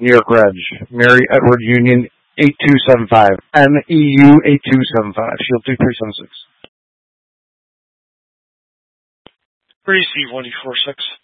New York Reg. Mary Edward Union 8275. MEU 8275. Shield 2376. Receive 146.